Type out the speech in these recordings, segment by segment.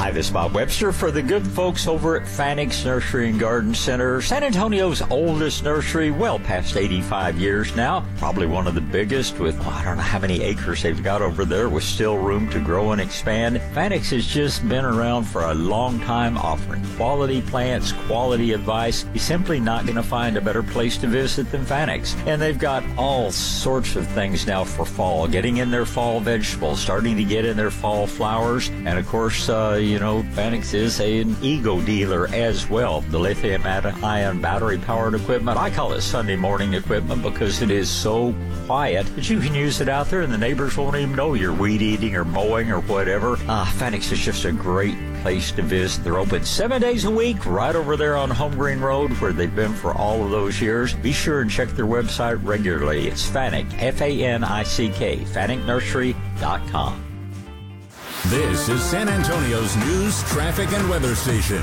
Hi, this is Bob Webster for the good folks over at Fanix Nursery and Garden Center, San Antonio's oldest nursery, well past 85 years now. Probably one of the biggest with, I don't know how many acres they've got over there with still room to grow and expand. Fanix has just been around for a long time offering quality plants, quality advice. You're simply not going to find a better place to visit than Fanix. And they've got all sorts of things now for fall, getting in their fall vegetables, starting to get in their fall flowers, and of course, Fanix is an Ego dealer as well. The lithium-ion battery-powered equipment, I call it Sunday morning equipment because it is so quiet that you can use it out there and the neighbors won't even know you're weed eating or mowing or whatever. Fanix is just a great place to visit. They're open 7 days a week right over there on Home Green Road where they've been for all of those years. Be sure and check their website regularly. It's Fanick, F-A-N-I-C-K, FanickNursery.com. This is San Antonio's news, traffic, and weather station.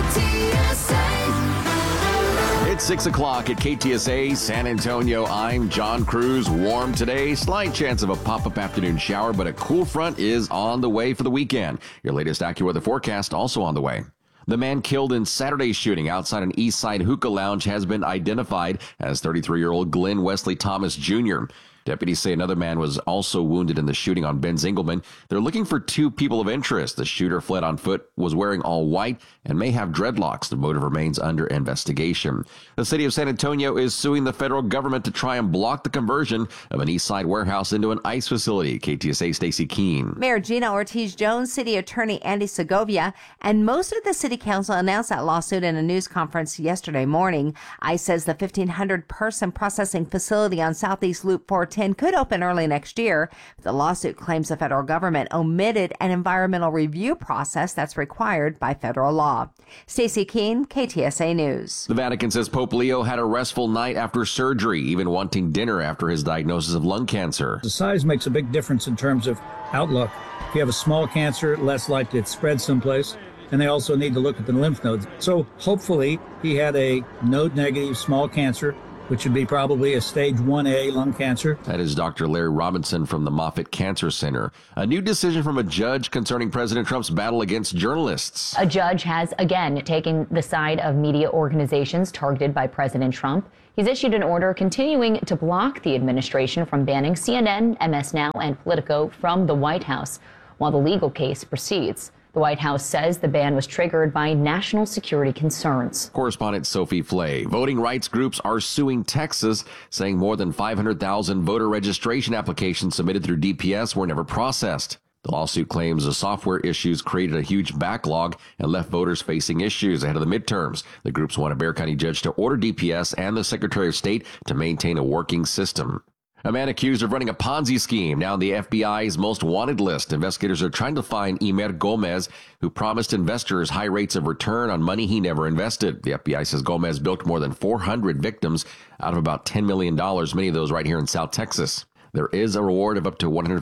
KTSA. It's 6 o'clock at KTSA San Antonio. I'm John Cruz. Warm today. Slight chance of a pop-up afternoon shower, but a cool front is on the way for the weekend. Your latest AccuWeather forecast also on the way. The man killed in Saturday's shooting outside an East Side hookah lounge has been identified as 33-year-old Glenn Wesley Thomas Jr. Deputies say another man was also wounded in the shooting on Ben Zingelman. They're looking for two people of interest. The shooter fled on foot, was wearing all white, and may have dreadlocks. The motive remains under investigation. The city of San Antonio is suing the federal government to try and block the conversion of an East Side warehouse into an ICE facility. KTSA Stacey Keene. Mayor Gina Ortiz-Jones, City Attorney Andy Segovia, and most of the city council announced that lawsuit in a news conference yesterday morning. ICE says the 1,500-person processing facility on Southeast Loop 410 could open early next year. The lawsuit claims the federal government omitted an environmental review process that's required by federal law. Stacey Keene, KTSA News. The Vatican says Pope Leo had a restful night after surgery, even wanting dinner after his diagnosis of lung cancer. The size makes a big difference in terms of outlook. If you have a small cancer, less likely it spreads someplace. And they also need to look at the lymph nodes. So hopefully he had a node-negative small cancer, which would be probably a stage 1A lung cancer. That is Dr. Larry Robinson from the Moffitt Cancer Center. A new decision from a judge concerning President Trump's battle against journalists. A judge has again taken the side of media organizations targeted by President Trump. He's issued an order continuing to block the administration from banning CNN, MS Now, and Politico from the White House while the legal case proceeds. The White House says the ban was triggered by national security concerns. Correspondent Sophie Flay. Voting rights groups are suing Texas, saying more than 500,000 voter registration applications submitted through DPS were never processed. The lawsuit claims the software issues created a huge backlog and left voters facing issues ahead of the midterms. The groups want a Bexar County judge to order DPS and the Secretary of State to maintain a working system. A man accused of running a Ponzi scheme now on the FBI's most wanted list. Investigators are trying to find Emer Gomez, who promised investors high rates of return on money he never invested. The FBI says Gomez bilked more than 400 victims out of about $10 million, many of those right here in South Texas. There is a reward of up to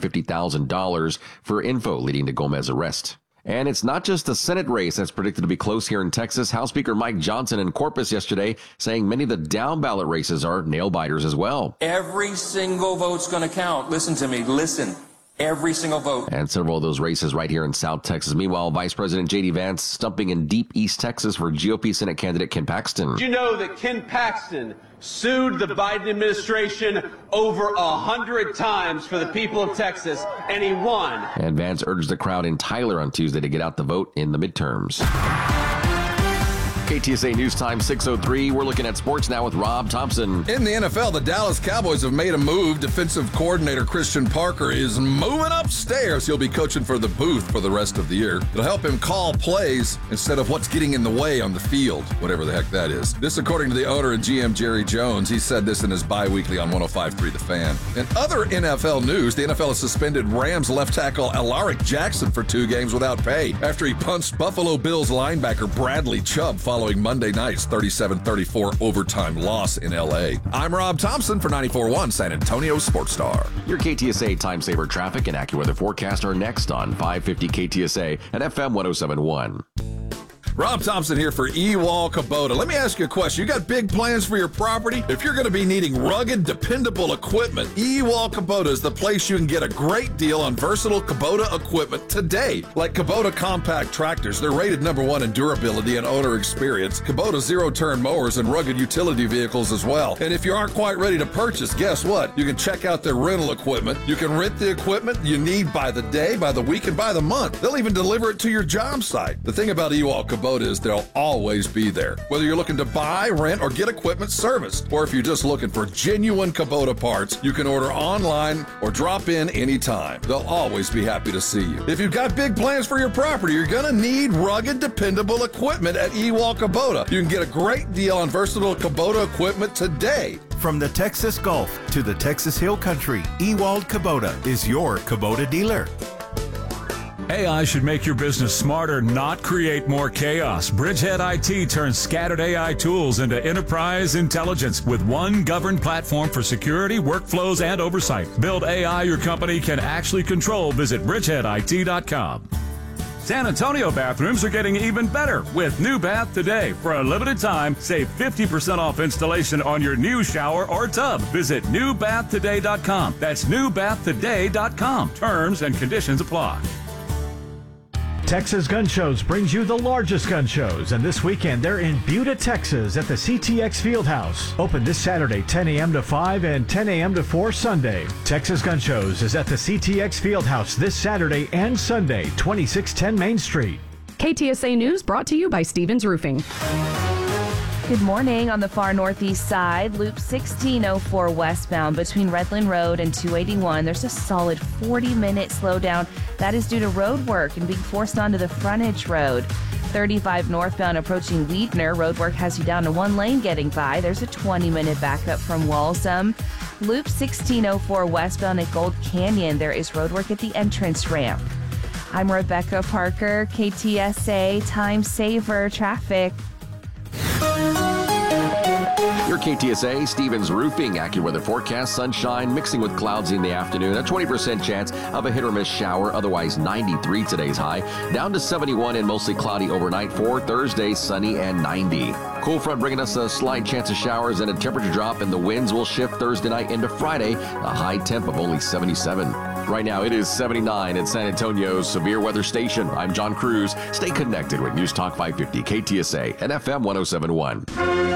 $150,000 for info leading to Gomez's arrest. And it's not just the Senate race that's predicted to be close here in Texas. House Speaker Mike Johnson in Corpus yesterday saying many of the down-ballot races are nail-biters as well. Every single vote's going to count. Listen to me. Listen. Every single vote. And several of those races right here in South Texas. Meanwhile, Vice President J.D. Vance stumping in deep East Texas for GOP Senate candidate Ken Paxton. Did you know that Ken Paxton sued the Biden administration over 100 times for the people of Texas, and he won? And Vance urged the crowd in Tyler on Tuesday to get out the vote in the midterms. KTSA News Time 6:03. We're looking at sports now with Rob Thompson. In the NFL, the Dallas Cowboys have made a move. Defensive coordinator Christian Parker is moving upstairs. He'll be coaching for the booth for the rest of the year. It'll help him call plays instead of what's getting in the way on the field, whatever the heck that is. This according to the owner and GM Jerry Jones. He said this in his bi-weekly on 105.3 The Fan. In other NFL news, the NFL has suspended Rams left tackle Alaric Jackson for 2 games without pay after he punched Buffalo Bills linebacker Bradley Chubb following Monday night's 37-34 overtime loss in L.A. I'm Rob Thompson for 94.1 San Antonio Sports Star. Your KTSA Time Saver traffic and AccuWeather forecast are next on 550 KTSA and FM 107.1. Rob Thompson here for Ewald Kubota. Let me ask you a question. You got big plans for your property? If you're going to be needing rugged, dependable equipment, Ewald Kubota is the place you can get a great deal on versatile Kubota equipment today. Like Kubota compact tractors, they're rated #1 in durability and owner experience. Kubota zero-turn mowers and rugged utility vehicles as well. And if you aren't quite ready to purchase, guess what? You can check out their rental equipment. You can rent the equipment you need by the day, by the week, and by the month. They'll even deliver it to your job site. The thing about Ewald Kubota is they'll always be there. Whether you're looking to buy, rent, or get equipment serviced, or if you're just looking for genuine Kubota parts, you can order online or drop in anytime. They'll always be happy to see you. If you've got big plans for your property, you're going to need rugged, dependable equipment at Ewald Kubota. You can get a great deal on versatile Kubota equipment today. From the Texas Gulf to the Texas Hill Country, Ewald Kubota is your Kubota dealer. AI should make your business smarter, not create more chaos. Bridgehead IT turns scattered AI tools into enterprise intelligence with one governed platform for security, workflows, and oversight. Build AI your company can actually control. Visit bridgeheadit.com. San Antonio bathrooms are getting even better with New Bath Today. For a limited time, save 50% off installation on your new shower or tub. Visit newbathtoday.com. That's newbathtoday.com. Terms and conditions apply. Texas Gun Shows brings you the largest gun shows, and this weekend they're in Buda, Texas at the CTX Fieldhouse. Open this Saturday 10 a.m. to 5 and 10 a.m. to 4 Sunday. Texas Gun Shows is at the CTX Fieldhouse this Saturday and Sunday, 2610 Main Street. KTSA News brought to you by Stevens Roofing. Good morning. On the far northeast side, Loop 1604 westbound between Redland Road and 281, there's a solid 40-minute slowdown. That is due to road work and being forced onto the frontage road. 35 northbound approaching Weidner, road work has you down to one lane getting by. There's a 20-minute backup from Walsum. Loop 1604 westbound at Gold Canyon, there is road work at the entrance ramp. I'm Rebecca Parker, KTSA Time Saver Traffic. Your KTSA Stevens Roofing AccuWeather forecast: sunshine mixing with clouds in the afternoon, a 20% chance of a hit or miss shower, otherwise 93 today's high, down to 71 and mostly cloudy overnight. For Thursday, sunny and 90. Cool front bringing us a slight chance of showers and a temperature drop, and the winds will shift Thursday night into Friday, a high temp of only 77. Right now it is 79 at San Antonio's severe weather station. I'm John Cruz. Stay connected with News Talk 550 KTSA and FM 1071.